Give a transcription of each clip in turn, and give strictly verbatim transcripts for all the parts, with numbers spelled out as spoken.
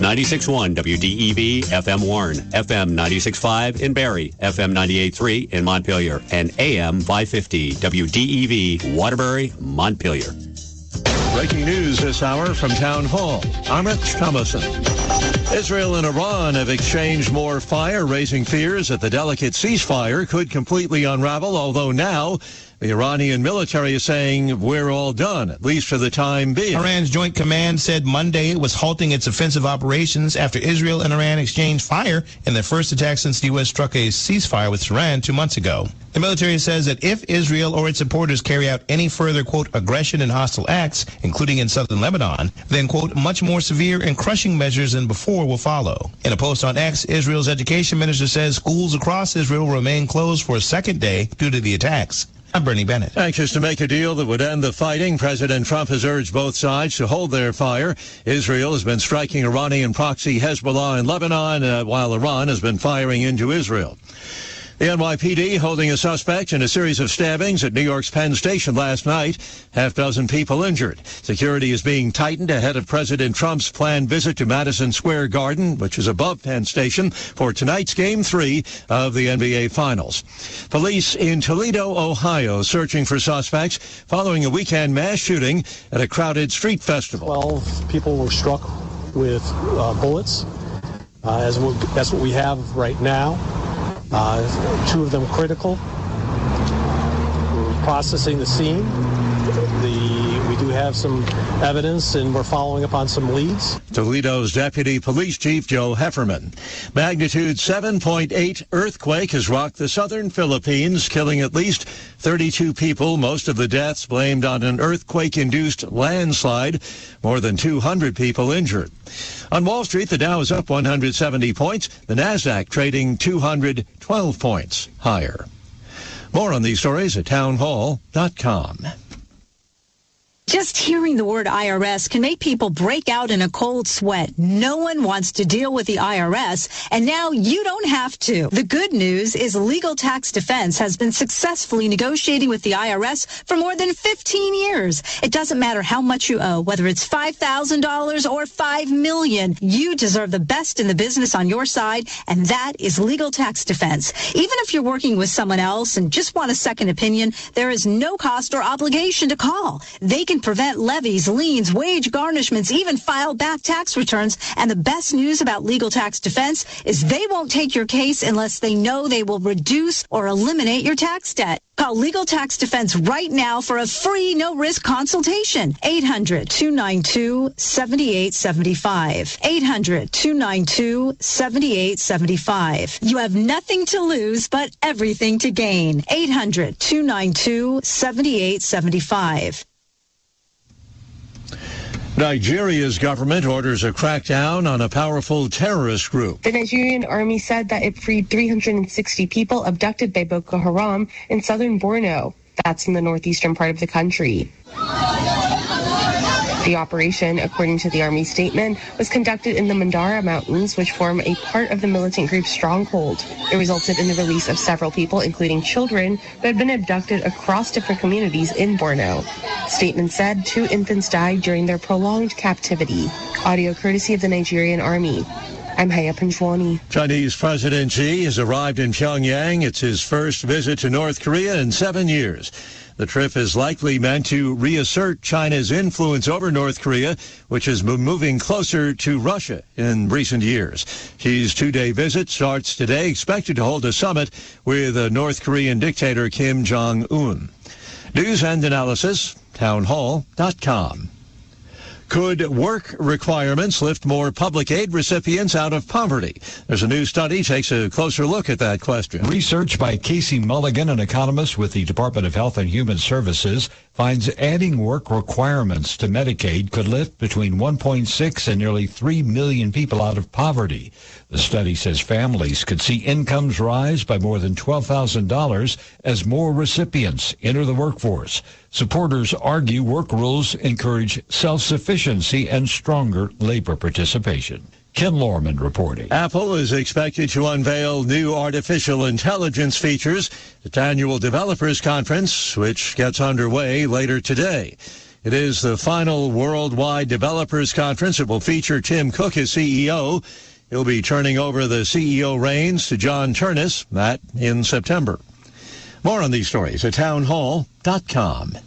ninety-six point one W D E V F M Warren, F M ninety-six point five in Barrie, F M ninety-eight point three in Montpelier, and A M five fifty W D E V Waterbury, Montpelier. Breaking news this hour from Town Hall. I'm Rich Thomason. Israel and Iran have exchanged more fire, raising fears that the delicate ceasefire could completely unravel, although now the Iranian military is saying we're all done, at least for the time being. Iran's Joint Command said Monday it was halting its offensive operations after Israel and Iran exchanged fire in their first attack since the U S struck a ceasefire with Iran two months ago. The military says that if Israel or its supporters carry out any further, quote, aggression and hostile acts, including in southern Lebanon, then, quote, much more severe and crushing measures than before will follow. In a post on X, Israel's education minister says schools across Israel remain closed for a second day due to the attacks. I'm Bernie Bennett. Anxious to make a deal that would end the fighting, President Trump has urged both sides to hold their fire. Israel has been striking Iranian proxy Hezbollah in Lebanon, uh, while Iran has been firing into Israel. The N Y P D holding a suspect in a series of stabbings at New York's Penn Station last night. Half dozen people injured. Security is being tightened ahead of President Trump's planned visit to Madison Square Garden, which is above Penn Station, for tonight's Game three of the N B A Finals. Police in Toledo, Ohio, searching for suspects following a weekend mass shooting at a crowded street festival. Twelve people were struck with uh, bullets. Uh, as we, that's what we have right now. Uh, two of them critical. We're processing the scene. The, we do have some evidence, and we're following up on some leads. Toledo's Deputy Police Chief Joe Hefferman. Magnitude seven point eight earthquake has rocked the southern Philippines, killing at least thirty-two people, most of the deaths blamed on an earthquake-induced landslide. More than two hundred people injured. On Wall Street, the Dow is up one hundred seventy points. The Nasdaq trading two hundred twelve points higher. More on these stories at town hall dot com. Just hearing the word I R S can make people break out in a cold sweat. No one wants to deal with the I R S, and now you don't have to. The good news is Legal Tax Defense has been successfully negotiating with the I R S for more than fifteen years. It doesn't matter how much you owe, whether it's five thousand dollars or five million dollars. You deserve the best in the business on your side, and that is Legal Tax Defense. Even if you're working with someone else and just want a second opinion, there is no cost or obligation to call. They can prevent levies, liens, wage garnishments, even file back tax returns. And the best news about Legal Tax Defense is they won't take your case unless they know they will reduce or eliminate your tax debt. Call Legal Tax Defense right now for a free, no-risk consultation. eight hundred, two nine two, seven eight seven five. eight hundred, two nine two, seven eight seven five. You have nothing to lose but everything to gain. eight hundred, two nine two, seven eight seven five. Nigeria's government orders a crackdown on a powerful terrorist group. The Nigerian army said that it freed three hundred sixty people abducted by Boko Haram in southern Borno. That's in the northeastern part of the country. The operation, according to the Army statement, was conducted in the Mandara Mountains, which form a part of the militant group's stronghold. It resulted in the release of several people, including children, who had been abducted across different communities in Borno. The statement said two infants died during their prolonged captivity. Audio courtesy of the Nigerian Army. I'm Haya Panjwani. Chinese President Xi has arrived in Pyongyang. It's his first visit to North Korea in seven years. The trip is likely meant to reassert China's influence over North Korea, which has been moving closer to Russia in recent years. Xi's two-day visit starts today, expected to hold a summit with uh, North Korean dictator Kim Jong-un. News and analysis, town hall dot com. Could work requirements lift more public aid recipients out of poverty? There's a new study takes a closer look at that question. Research by Casey Mulligan, an economist with the Department of Health and Human Services, finds adding work requirements to Medicaid could lift between one point six and nearly three million people out of poverty. The study says families could see incomes rise by more than twelve thousand dollars as more recipients enter the workforce. Supporters argue work rules encourage self-sufficiency and stronger labor participation. Ken Lorman reporting. Apple is expected to unveil new artificial intelligence features at the annual developers conference, which gets underway later today. It is the final Worldwide Developers Conference. It will feature Tim Cook as C E O. He'll be turning over the C E O reins to John Turnus, that in September. More on these stories at townhall dot com.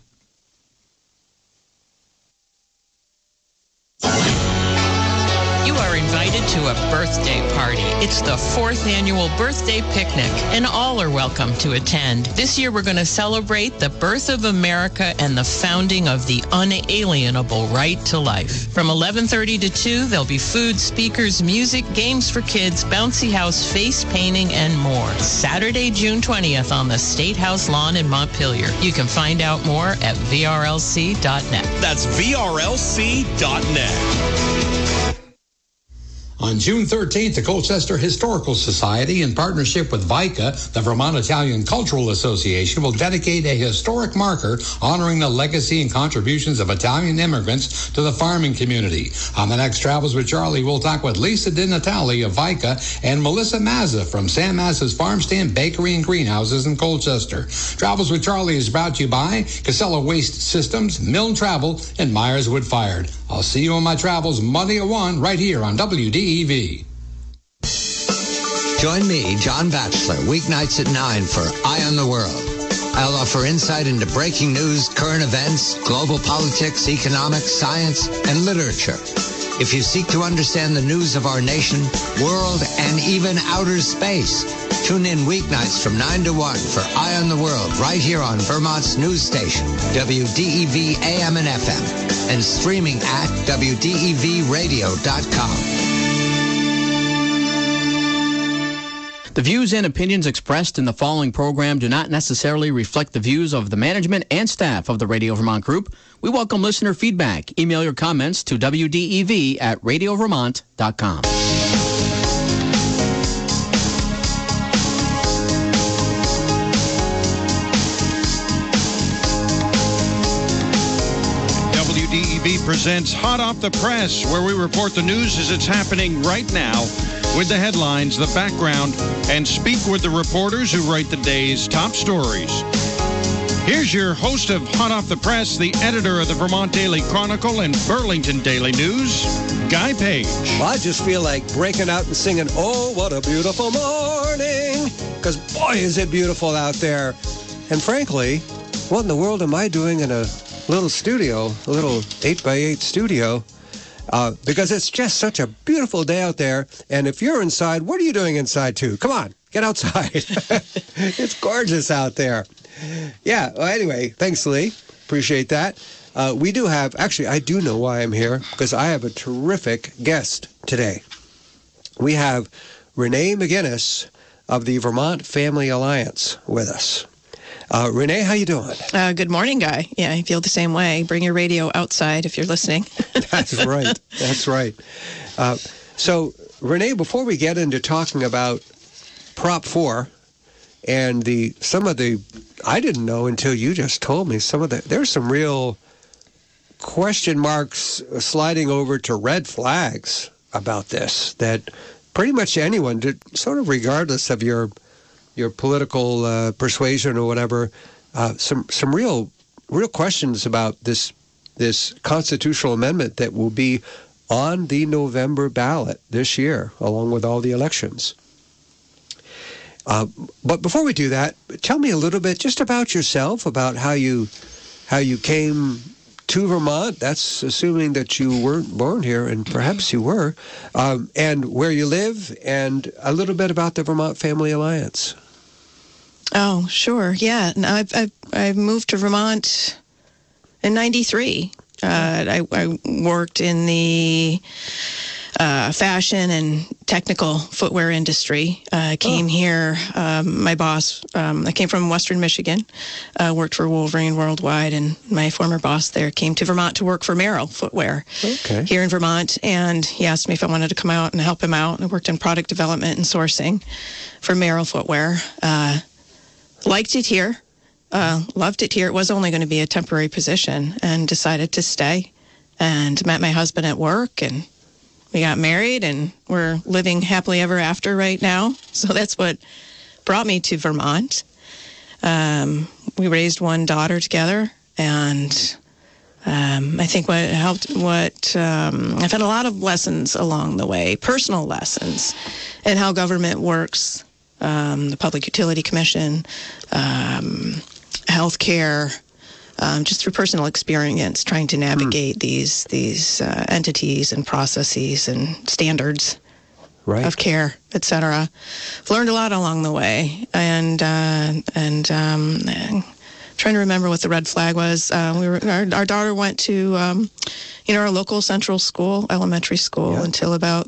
You are invited to a birthday party. It's the fourth annual birthday picnic, and all are welcome to attend. This year, we're going to celebrate the birth of America and the founding of the unalienable right to life. From eleven thirty to two, there'll be food, speakers, music, games for kids, bouncy house, face painting, and more. Saturday, June twentieth on the State House lawn in Montpelier. You can find out more at V R L C dot net. That's V R L C dot net. On June thirteenth, the Colchester Historical Society, in partnership with VICA, the Vermont Italian Cultural Association, will dedicate a historic marker honoring the legacy and contributions of Italian immigrants to the farming community. On the next Travels with Charlie, we'll talk with Lisa Di Natale of VICA and Melissa Mazza from Sam Mazza's Farm Stand Bakery and Greenhouses in Colchester. Travels with Charlie is brought to you by Casella Waste Systems, Milne Travel, and Myers Wood Fired. I'll see you on my travels Monday at one right here on W D E V. Join me, John Batchelor, weeknights at nine for Eye on the World. I'll offer insight into breaking news, current events, global politics, economics, science, and literature. If you seek to understand the news of our nation, world, and even outer space, tune in weeknights from nine to one for Eye on the World right here on Vermont's news station, W D E V A M and F M, and streaming at W D E V radio dot com. The views and opinions expressed in the following program do not necessarily reflect the views of the management and staff of the Radio Vermont Group. We welcome listener feedback. Email your comments to W D E V at radio vermont dot com. W D E V presents Hot Off the Press, where we report the news as it's happening right now, with the headlines, the background, and speak with the reporters who write the day's top stories. Here's your host of Hot Off the Press, the editor of the Vermont Daily Chronicle and Burlington Daily News, Guy Page. Well, I just feel like breaking out and singing, "Oh, what a beautiful morning," because boy, is it beautiful out there. And frankly, what in the world am I doing in a little studio, a little eight by eight studio? Uh, because it's just such a beautiful day out there. And if you're inside, what are you doing inside too? Come on, get outside. It's gorgeous out there. Yeah, well, anyway, thanks, Lee. Appreciate that. Uh, we do have, actually, I do know why I'm here, because I have a terrific guest today. We have Renee McGinnis of the Vermont Family Alliance with us. Uh, Renee, how you doing? Uh, good morning, Guy. Yeah, I feel the same way. Bring your radio outside if you're listening. That's right. That's right. Uh, so, Renee, before we get into talking about Prop four and the some of the, I didn't know until you just told me, some of the, there's some real question marks sliding over to red flags about this, that pretty much anyone, sort of regardless of your your political uh, persuasion or whatever, uh, some some real real questions about this this constitutional amendment that will be on the November ballot this year, along with all the elections. Uh, but before we do that, tell me a little bit just about yourself, about how you how you came to Vermont. That's assuming that you weren't born here, and perhaps you were, um, and where you live, and a little bit about the Vermont Family Alliance. Oh, sure. Yeah. No, I've, I've, I moved to Vermont in ninety-three. Uh, I, I worked in the uh, fashion and technical footwear industry. I uh, came oh. here. Um, my boss, um, I came from Western Michigan, uh, worked for Wolverine Worldwide, and my former boss there came to Vermont to work for Merrill Footwear okay. here in Vermont. And he asked me if I wanted to come out and help him out. I worked in product development and sourcing for Merrill Footwear. Uh, Liked it here, uh, loved it here. It was only going to be a temporary position, and decided to stay, and met my husband at work, and we got married, and we're living happily ever after right now. So that's what brought me to Vermont. Um, we raised one daughter together, and Um, I think what helped, what um, I've had a lot of lessons along the way, personal lessons, and how government works, um, the Public Utility Commission, um, healthcare, um, just through personal experience, trying to navigate hmm. these these uh, entities and processes and standards right. of care, et cetera. I've learned a lot along the way, and uh, and. Um, trying to remember what the red flag was. Uh, we were our, our daughter went to, um, you know, our local central school, elementary school, yeah. until about.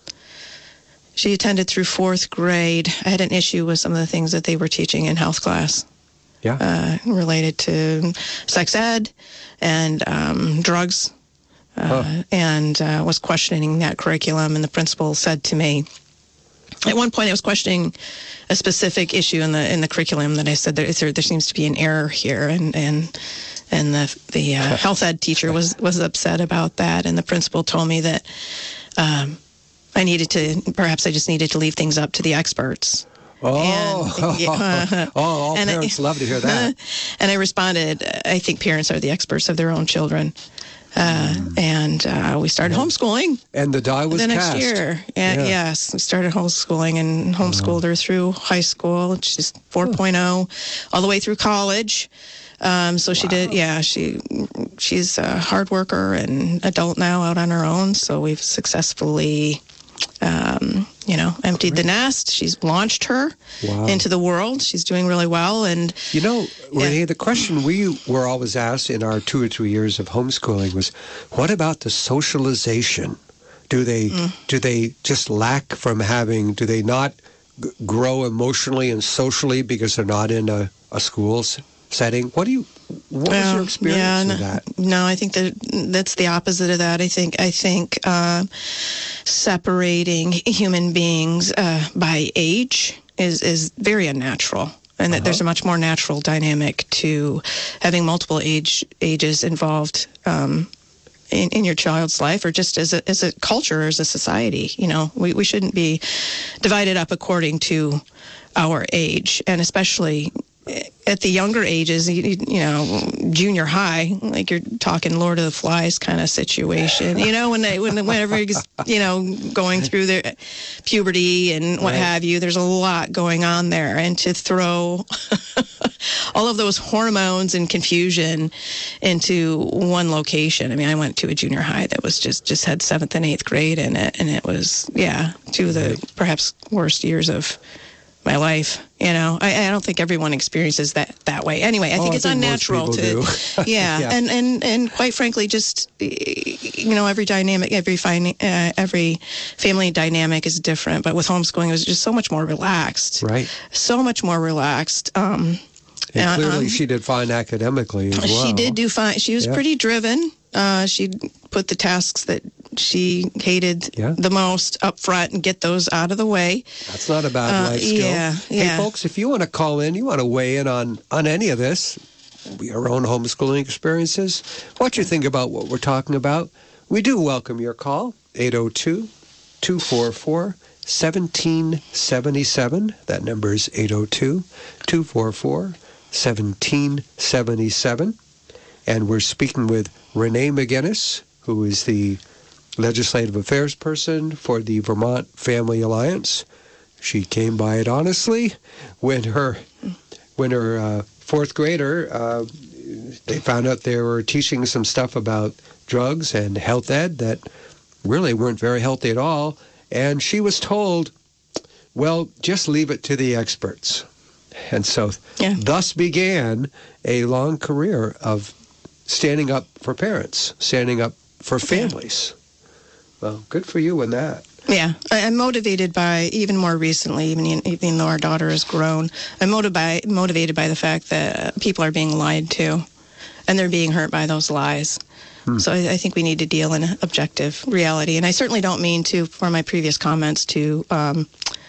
She attended through fourth grade. I had an issue with some of the things that they were teaching in health class. Yeah. Uh, related to sex ed and um, drugs, uh, huh. and uh, was questioning that curriculum. And the principal said to me, at one point, I was questioning a specific issue in the in the curriculum that I said there there, there seems to be an error here, and and and the the uh, health ed teacher was was upset about that, and the principal told me that um, I needed to perhaps I just needed to leave things up to the experts. Oh, and, uh, oh, all and parents I, love to hear that. And I responded, I think parents are the experts of their own children. Uh, mm. And uh, we started yeah. homeschooling. And the die was the next cast. year. And yeah. Yes, we started homeschooling and homeschooled uh-huh. her through high school. She's four point oh, all the way through college. Um, so wow. she did, yeah, she she's a hard worker and adult now out on her own. So we've successfully, um, you know, emptied Great. the nest. She's launched her wow. into the world. She's doing really well. And you know, Renee, yeah. the question we were always asked in our two or three years of homeschooling was, what about the socialization? Do they mm. do they just lack from having? Do they not g- grow emotionally and socially because they're not in a, a school setting? What do you? What was well, your experience yeah, with no, that? No, I think that that's the opposite of that. I think I think uh, separating human beings uh, by age is is very unnatural, and that uh-huh. there's a much more natural dynamic to having multiple age ages involved um, in, in your child's life, or just as a as a culture, or as a society. You know, we we shouldn't be divided up according to our age, and especially at the younger ages, you, you know, junior high, like you're talking Lord of the Flies kind of situation, you know, when they, when, when everybody's, you know, going through their puberty and what right. have you, there's a lot going on there. And to throw all of those hormones and confusion into one location. I mean, I went to a junior high that was just, just had seventh and eighth grade in it. And it was, yeah, two of the right. perhaps worst years of my life. You know, I, I don't think everyone experiences that that way. Anyway, I think oh, it's I think unnatural to, yeah, yeah, and and and quite frankly, just you know, every dynamic, every fine, uh, every family dynamic is different. But with homeschooling, it was just so much more relaxed, right? So much more relaxed. Um, and uh, clearly, um, she did fine academically as well. She did do fine. She was yeah. pretty driven. Uh, she put the tasks that she hated yeah. the most up front and get those out of the way. That's not a bad uh, life skill. Yeah, hey, yeah. folks, if you want to call in, you want to weigh in on, on any of this, your own homeschooling experiences, what you think about what we're talking about, we do welcome your call, eight oh two, two four four, one seven seven seven. That number is eight oh two, two four four, one seven seven seven. And we're speaking with Renee McGinnis, who is the legislative affairs person for the Vermont Family Alliance. She came by it honestly when her when her uh, fourth grader, uh, they found out they were teaching some stuff about drugs and health ed that really weren't very healthy at all. And she was told, well, just leave it to the experts. And so yeah. thus began a long career of standing up for parents, standing up for families. Well, good for you in that. Yeah, I'm motivated by, even more recently, even, even though our daughter has grown, I'm motivated by, motivated by the fact that people are being lied to, and they're being hurt by those lies. Hmm. So I, I think we need to deal in objective reality. And I certainly don't mean to, for my previous comments, to um,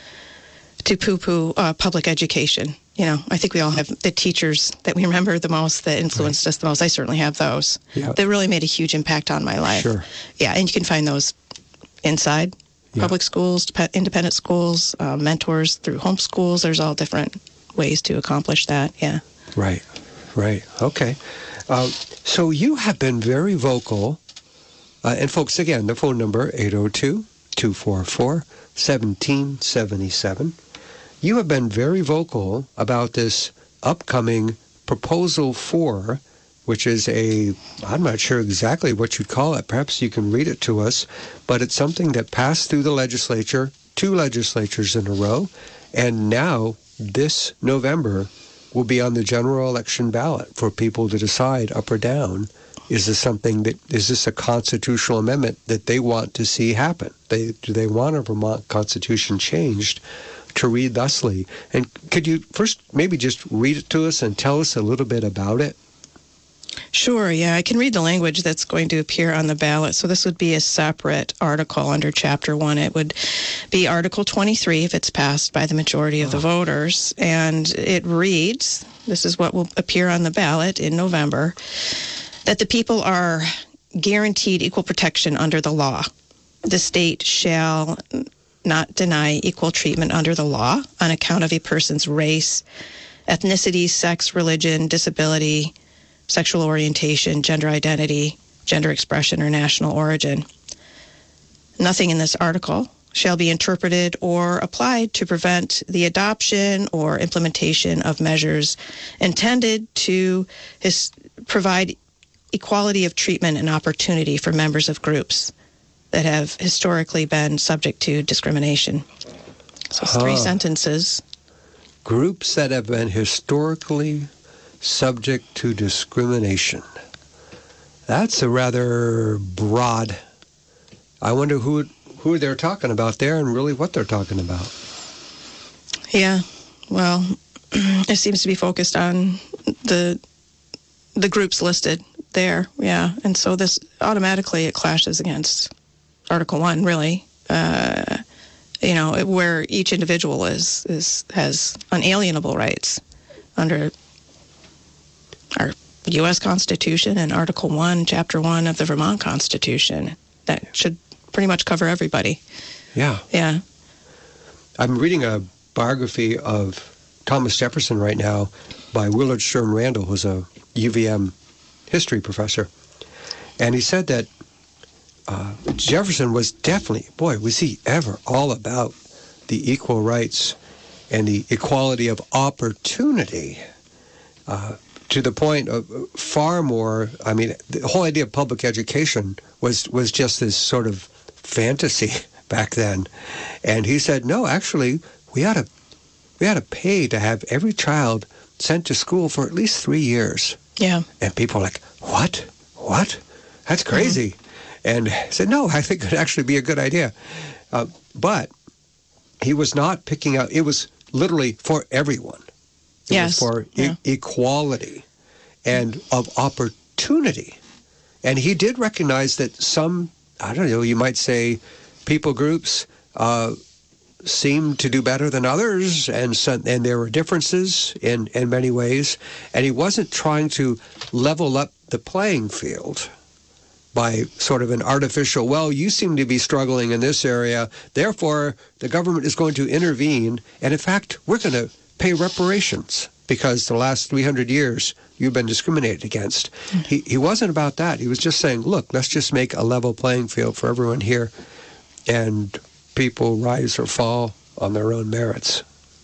to poo-poo uh, public education. You know, I think we all have the teachers that we remember the most, that influenced right. us the most. I certainly have those. Yeah. That really made a huge impact on my life. Sure. Yeah, and you can find those inside yeah. public schools, independent schools, uh, mentors through homeschools. There's all different ways to accomplish that. Yeah. Right. Right. Okay. Uh, so you have been very vocal. Uh, and folks, again, the phone number, eight oh two, two four four, one seven seven seven. You have been very vocal about this upcoming Proposal four, which is a, I'm not sure exactly what you'd call it. Perhaps you can read it to us. But it's something that passed through the legislature, two legislatures in a row. And now, this November, will be on the general election ballot for people to decide up or down. Is this something that, is this a constitutional amendment that they want to see happen? They, do they want a Vermont Constitution changed to read thusly? And could you first maybe just read it to us and tell us a little bit about it? Sure, yeah. I can read the language that's going to appear on the ballot. So this would be a separate article under Chapter one. It would be Article twenty-three if it's passed by the majority of the voters. And it reads, this is what will appear on the ballot in November, that the people are guaranteed equal protection under the law. The state shall not deny equal treatment under the law on account of a person's race, ethnicity, sex, religion, disability, sexual orientation, gender identity, gender expression, or national origin. Nothing in this article shall be interpreted or applied to prevent the adoption or implementation of measures intended to his, provide equality of treatment and opportunity for members of groups that have historically been subject to discrimination. So it's three Ah. sentences. Groups that have been historically subject to discrimination. That's a rather broad. I wonder who who they're talking about there and really what they're talking about. Yeah, well, it seems to be focused on the the groups listed there, yeah. And so this automatically, it clashes against Article one, really. Uh, you know, where each individual is, is has unalienable rights under our U S Constitution and Article one, Chapter one of the Vermont Constitution. That should pretty much cover everybody. Yeah. Yeah. I'm reading a biography of Thomas Jefferson right now by Willard Sherm Randall, who's a U V M history professor. And he said that uh, Jefferson was definitely, boy, was he ever all about the equal rights and the equality of opportunity. Uh, to the point of far more, I mean, the whole idea of public education was, was just this sort of fantasy back then. And he said, no, actually, we ought to, we ought to pay to have every child sent to school for at least three years. Yeah. And people are like, what? What? That's crazy. Mm-hmm. And I said, no, I think it would actually be a good idea. Uh, but he was not picking out, it was literally for everyone. It yes. was for yeah. e- equality and of opportunity. And he did recognize that some, I don't know, you might say people groups uh, seemed to do better than others, and some, and there were differences in, in many ways. And he wasn't trying to level up the playing field by sort of an artificial, well, you seem to be struggling in this area, therefore the government is going to intervene, and in fact, we're going to pay reparations because the last three hundred years you've been discriminated against. Mm-hmm. He he wasn't about that. He was just saying, look, let's just make a level playing field for everyone here, and people rise or fall on their own merits.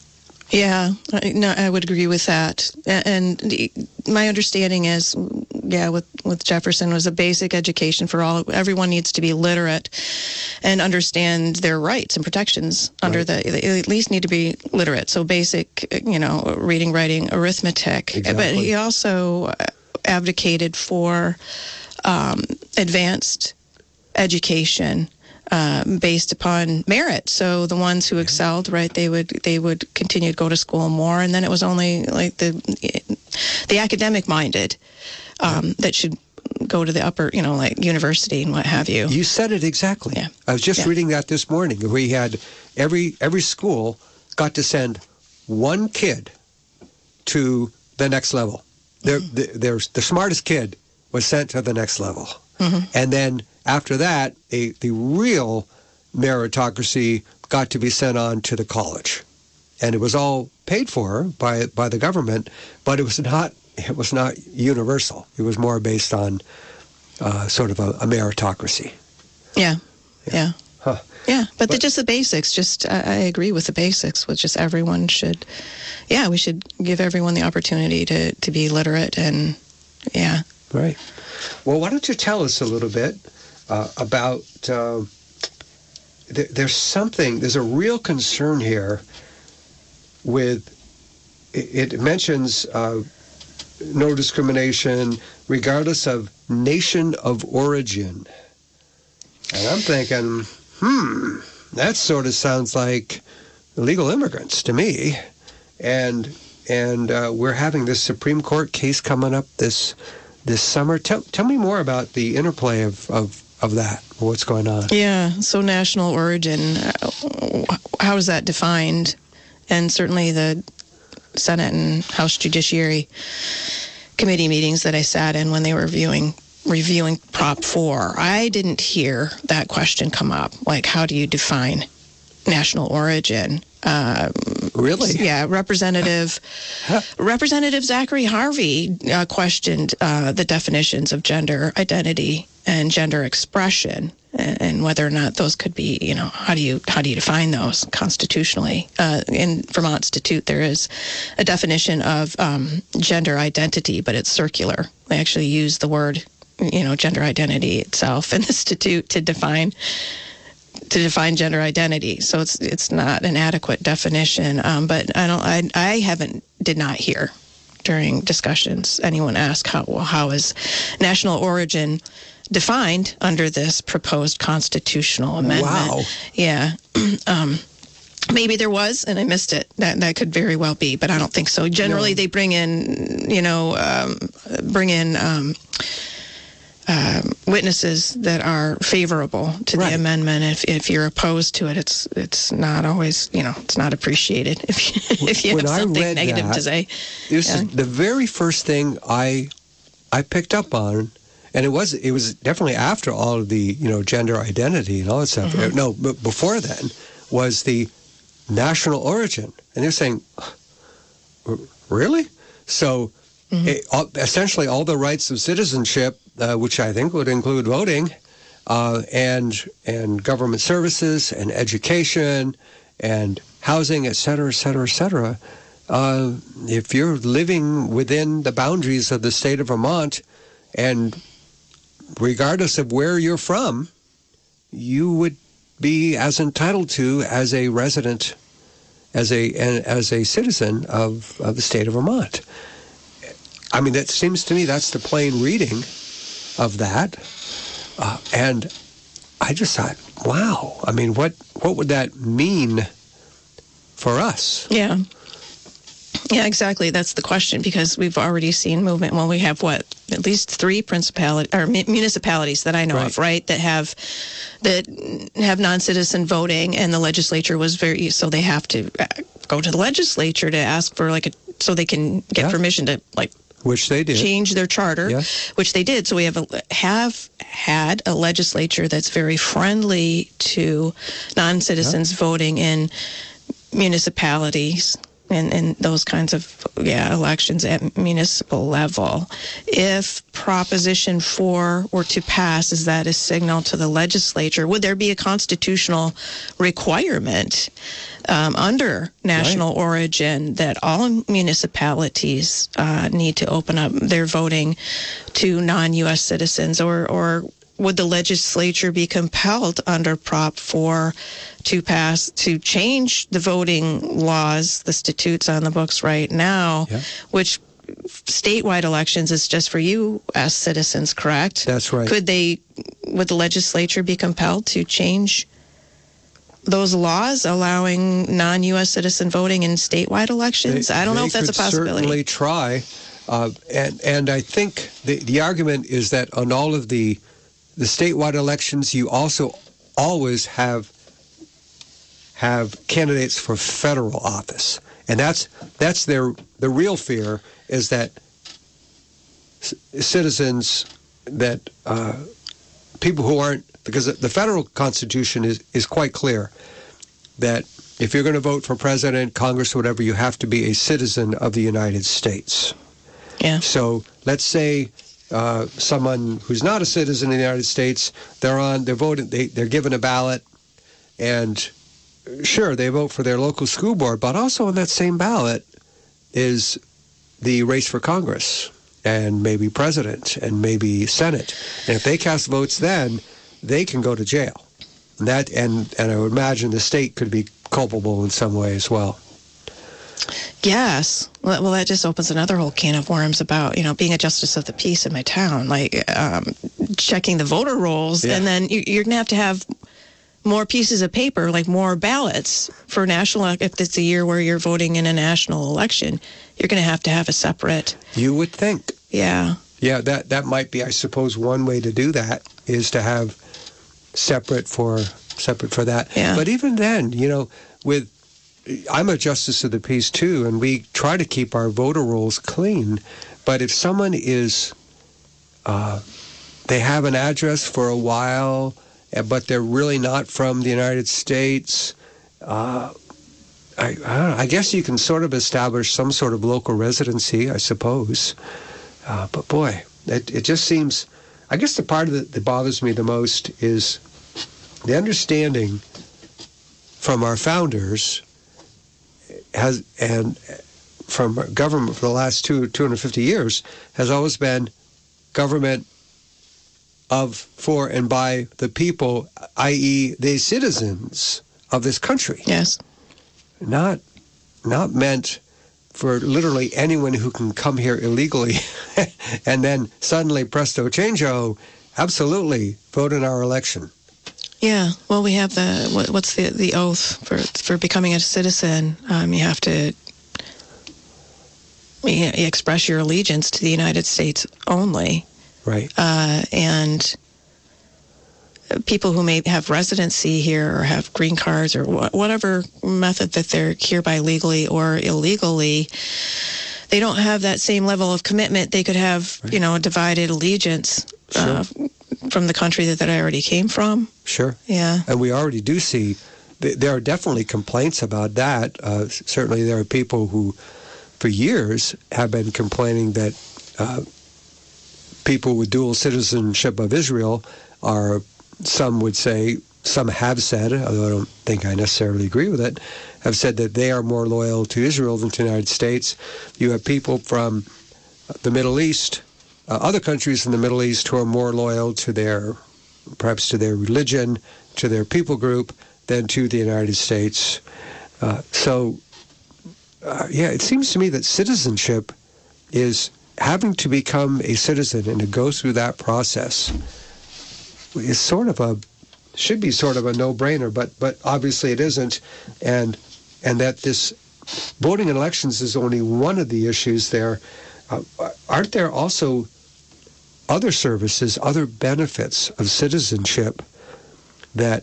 Yeah, no, I would agree with that. And my understanding is, yeah, with, with Jefferson was a basic education for all. Everyone needs to be literate and understand their rights and protections under right. the, they at least need to be literate. So basic, you know, reading, writing, arithmetic. Exactly. But he also advocated for um, advanced education. Um, based upon merit, so the ones who excelled, right, they would they would continue to go to school more, and then it was only like the the academic minded um, that should go to the upper, you know, like university and what have you. You said it exactly. Yeah. I was just yeah. reading that this morning. We had every every school got to send one kid to the next level. Mm-hmm. Their, their, the smartest kid was sent to the next level, mm-hmm. and then. After that, a, the real meritocracy got to be sent on to the college. And it was all paid for by by the government, but it was not it was not universal. It was more based on uh, sort of a, a meritocracy. Yeah, yeah. Yeah, huh. yeah. but, but the, just the basics, just I, I agree with the basics, with just everyone should, yeah, we should give everyone the opportunity to, to be literate and, yeah. Right. Well, why don't you tell us a little bit uh, about, uh, th- there's something, there's a real concern here with, it, it mentions uh, no discrimination regardless of nation of origin. And I'm thinking, hmm, that sort of sounds like illegal immigrants to me. And and uh, we're having this Supreme Court case coming up this this summer. Tell tell me more about the interplay of, of, of that, what's going on. Yeah, so national origin, uh, how is that defined? And certainly the Senate and House Judiciary Committee meetings that I sat in when they were reviewing reviewing Prop four, I didn't hear that question come up. Like, how do you define national origin? Um, really? Yeah, Representative Representative Zachary Harvey uh, questioned uh, the definitions of gender identity and gender expression, and, and whether or not those could be, you know, how do you how do you define those constitutionally? Uh, in Vermont Institute, there is a definition of um, gender identity, but it's circular. They actually use the word, you know, gender identity itself in the Institute to define to define gender identity. So it's it's not an adequate definition. Um, but I don't I I haven't did not hear during discussions anyone ask how well, how is national origin defined under this proposed constitutional amendment. Wow. Yeah. um, maybe there was, and I missed it. That that could very well be, but I don't think so. Generally, no. They bring in, you know, um, bring in um, um, witnesses that are favorable to right. the amendment. If if you're opposed to it, it's it's not always, you know, it's not appreciated if you, if you when have something negative that, to say. This yeah. is the very first thing I I picked up on. And it was it was definitely after all of the, you know, gender identity and all that stuff. Mm-hmm. No, but before then was the national origin. And they're saying, really? So mm-hmm. it, essentially all the rights of citizenship, uh, which I think would include voting, uh, and and government services and education and housing, et cetera, et cetera, et cetera. Uh, if you're living within the boundaries of the state of Vermont, and regardless of where you're from, you would be as entitled to as a resident, as a as a citizen of, of the state of Vermont. I mean, that seems to me that's the plain reading of that. Uh, and I just thought, wow. I mean, what what would that mean for us? Yeah. Yeah, exactly. That's the question, because we've already seen movement. Well, we have what, at least three principality or municipalities that I know right. of, right, that have that have non-citizen voting, and the legislature was very so they have to go to the legislature to ask for like a so they can get yeah. permission to like which they did change their charter, yeah. which they did. So we have a, have had a legislature that's very friendly to non-citizens yeah. voting in municipalities. And, and those kinds of, yeah, elections at municipal level. If Proposition four were to pass, is that a signal to the legislature? Would there be a constitutional requirement um, under national right. origin that all municipalities uh, need to open up their voting to non-U S citizens? Or, or would the legislature be compelled under Prop four to pass, to change the voting laws, the statutes on the books right now, yeah. which statewide elections is just for U S citizens, correct? That's right. Could they, would the legislature be compelled to change those laws allowing non-U S citizen voting in statewide elections? They, I don't know if that's a possibility. They could certainly try. Uh, and, and I think the, the argument is that on all of the the statewide elections, you also always have have candidates for federal office, and that's that's their the real fear is that c- citizens that uh, people who aren't, because the federal constitution is is quite clear that if you're going to vote for president, Congress, whatever, you have to be a citizen of the United States. Yeah. So let's say uh, someone who's not a citizen of the United States, they're on, they're voting, they, they're given a ballot, and sure, they vote for their local school board, but also on that same ballot is the race for Congress and maybe president and maybe Senate. And if they cast votes then, they can go to jail. And that and, and I would imagine the state could be culpable in some way as well. Yes. Well, that just opens another whole can of worms about, you know, being a justice of the peace in my town, like um, checking the voter rolls, yeah. and then you, you're going to have to have more pieces of paper, like more ballots for national, if it's a year where you're voting in a national election, you're going to have to have a separate. You would think. Yeah. Yeah, that, that might be, I suppose, one way to do that is to have separate for separate for that. Yeah. But even then, you know, with I'm a justice of the peace too, and we try to keep our voter rolls clean. But if someone is, uh, they have an address for a while, but they're really not from the United States, uh, I, I, don't know, I guess you can sort of establish some sort of local residency, I suppose. Uh, but boy, it, it just seems, I guess the part of it that bothers me the most is the understanding from our founders has and from government for the last two, two hundred fifty years has always been government of, for, and by the people, that is the citizens of this country. Yes. Not, not meant for literally anyone who can come here illegally and then suddenly, presto changeo, absolutely vote in our election. Yeah, well, we have the, what, what's the the oath for for becoming a citizen? Um, you have to you express your allegiance to the United States only. Right. Uh, and people who may have residency here or have green cards or wh- whatever method that they're here by legally or illegally, they don't have that same level of commitment. They could have, right. you know, a divided allegiance sure. uh, from the country that, that I already came from. Sure. Yeah. And we already do see, there are definitely complaints about that. Uh, certainly there are people who, for years, have been complaining that uh, people with dual citizenship of Israel are, some would say, some have said, although I don't think I necessarily agree with it, have said that they are more loyal to Israel than to the United States. You have people from the Middle East, uh, other countries in the Middle East who are more loyal to their, perhaps to their religion, to their people group, than to the United States. Uh, so, uh, yeah, it seems to me that citizenship is having to become a citizen and to go through that process is sort of a, should be sort of a no-brainer, but but obviously it isn't, and and that this voting in elections is only one of the issues there. Uh, aren't there also other services, other benefits of citizenship that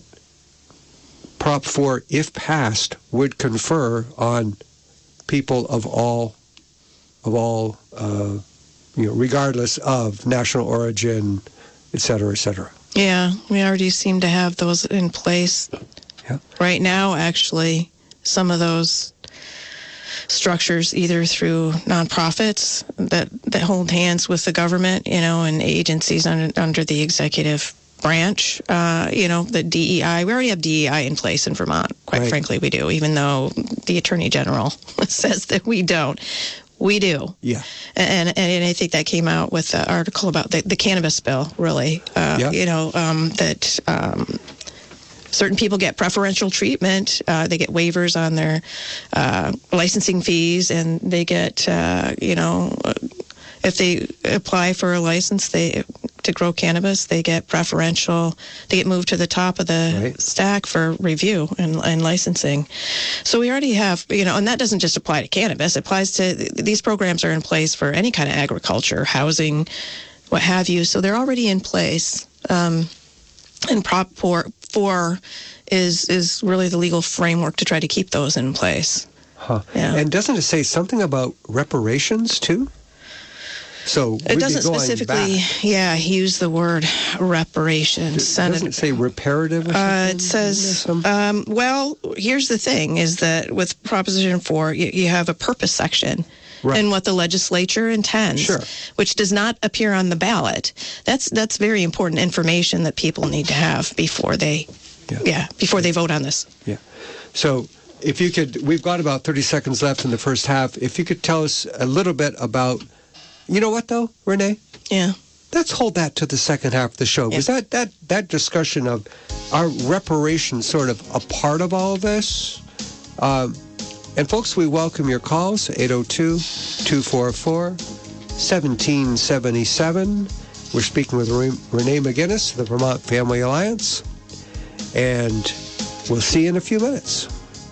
Prop four, if passed, would confer on people of all, of all, uh, you know, regardless of national origin, et cetera, et cetera? Yeah, we already seem to have those in place. Yeah. Right now, actually, some of those structures, either through nonprofits that, that hold hands with the government, you know, and agencies under, under the executive branch, uh, you know, the D E I. We already have D E I in place in Vermont, quite right. frankly, we do, even though the Attorney General says that we don't. We do. Yeah. And, and I think that came out with the article about the, the cannabis bill, really. Uh, yeah. You know, um, that um, certain people get preferential treatment. Uh, they get waivers on their uh, licensing fees, and they get, uh, you know, if they apply for a license they to grow cannabis, they get preferential, they get moved to the top of the right. stack for review and, and licensing. So we already have, you know, and that doesn't just apply to cannabis. It applies to, these programs are in place for any kind of agriculture, housing, what have you. So they're already in place. Um, and Prop four is, is really the legal framework to try to keep those in place. Huh. Yeah. And doesn't it say something about reparations, too? So it doesn't specifically, back. yeah, use the word reparations. It doesn't say reparative or something? Uh, it says, um, well, here's the thing, is that with Proposition four, you, you have a purpose section. Right. and what the legislature intends, Sure. which does not appear on the ballot. That's that's very important information that people need to have before they, Yeah. yeah, before they vote on this. Yeah. So if you could, we've got about thirty seconds left in the first half. If you could tell us a little bit about, you know what though, Renee? Yeah. Let's hold that to the second half of the show. Was that, that, that discussion of our reparations sort of a part of all this? Um, and folks, we welcome your calls, eight oh two, two four four, one seven seven seven. We're speaking with Renee McGinnis, the Vermont Family Alliance. And we'll see you in a few minutes.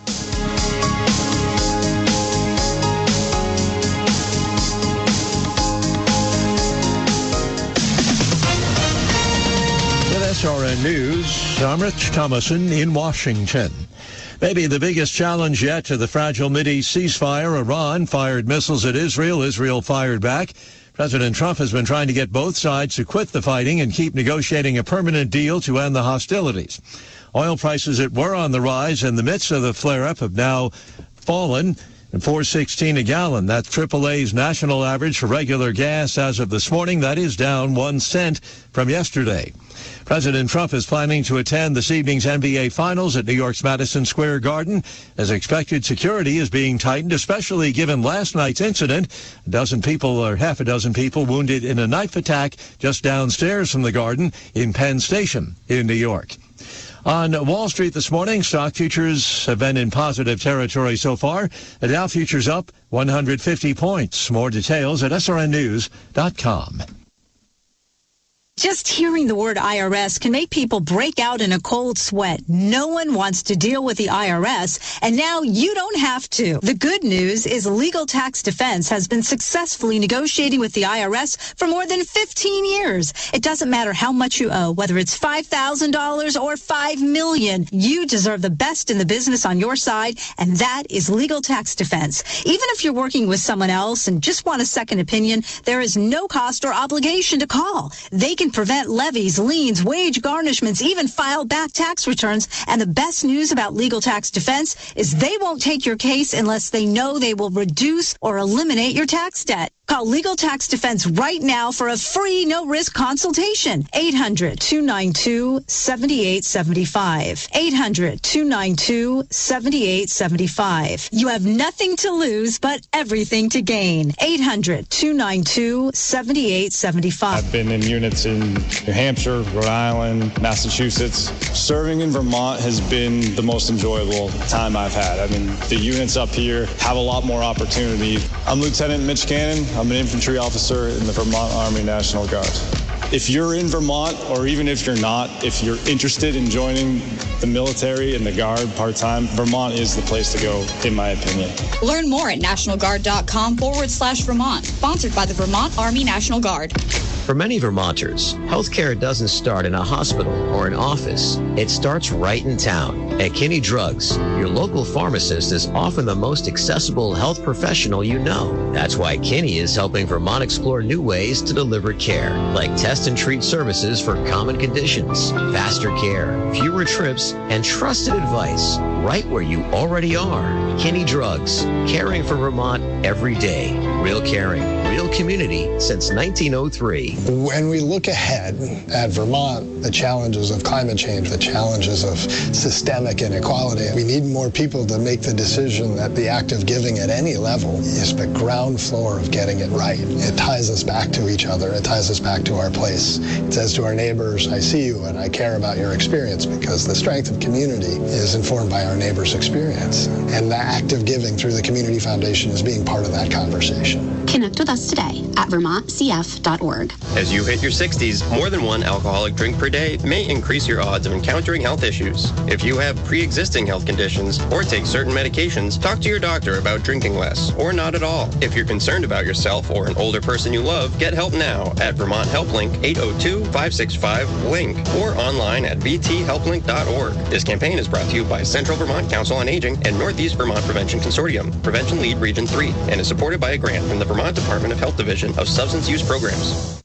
S R N News, I'm Rich Thomason in Washington. Maybe the biggest challenge yet to the fragile Mideast ceasefire. Iran fired missiles at Israel. Israel fired back. President Trump has been trying to get both sides to quit the fighting and keep negotiating a permanent deal to end the hostilities. Oil prices that were on the rise in the midst of the flare-up have now fallen. And four sixteen a gallon. That's triple A's national average for regular gas as of this morning. That is down one cent from yesterday. President Trump is planning to attend this evening's N B A Finals at New York's Madison Square Garden. As expected, security is being tightened, especially given last night's incident. A dozen people, or half a dozen people, wounded in a knife attack just downstairs from the Garden in Penn Station in New York. On Wall Street this morning, stock futures have been in positive territory so far. The Dow futures up one hundred fifty points. More details at S R N news dot com. Just hearing the word I R S can make people break out in a cold sweat. No one wants to deal with the I R S, and now you don't have to. The good news is Legal Tax Defense has been successfully negotiating with the I R S for more than fifteen years. It doesn't matter how much you owe, whether it's five thousand dollars or five million dollars. You deserve the best in the business on your side, and that is Legal Tax Defense. Even if you're working with someone else and just want a second opinion, there is no cost or obligation to call. They can prevent levies, liens, wage garnishments, even file back tax returns. And the best news about Legal Tax Defense is they won't take your case unless they know they will reduce or eliminate your tax debt. Call Legal Tax Defense right now for a free, no-risk consultation. eight hundred, two nine two, seven eight seven five. eight hundred, two nine two, seven eight seven five. You have nothing to lose, but everything to gain. eight hundred, two nine two, seven eight seven five. I've been in units in New Hampshire, Rhode Island, Massachusetts. Serving in Vermont has been the most enjoyable time I've had. I mean, the units up here have a lot more opportunity. I'm Lieutenant Mitch Cannon. I'm an infantry officer in the Vermont Army National Guard. If you're in Vermont, or even if you're not, if you're interested in joining the military and the Guard part-time, Vermont is the place to go, in my opinion. Learn more at nationalguard.com forward slash Vermont. Sponsored by the Vermont Army National Guard. For many Vermonters, healthcare doesn't start in a hospital or an office. It starts right in town. At Kinney Drugs, your local pharmacist is often the most accessible health professional you know. That's why Kinney is helping Vermont explore new ways to deliver care, like test and treat services for common conditions, faster care, fewer trips, and trusted advice right where you already are. Kinney Drugs, caring for Vermont every day. Real caring, real community since nineteen oh three. When we look ahead at Vermont, the challenges of climate change, the challenges of systemic inequality, we need more people to make the decision that the act of giving at any level is the ground floor of getting it right. It ties us back to each other. It ties us back to our place. It says to our neighbors, I see you and I care about your experience, because the strength of community is informed by our neighbors' experience. And the act of giving through the Community Foundation is being part of that conversation. Connect with us today at vermont c f dot org. As you hit your sixties, more than one alcoholic drink per day may increase your odds of encountering health issues. If you have pre-existing health conditions or take certain medications, talk to your doctor about drinking less or not at all. If you're concerned about yourself or an older person you love, get help now at Vermont Help Link eight oh two, five six five, link or online at v t help link dot org. This campaign is brought to you by Central Vermont Council on Aging and Northeast Vermont Prevention Consortium, Prevention Lead Region three, and is supported by a grant from the Vermont Department of Health Division of Substance Use Programs.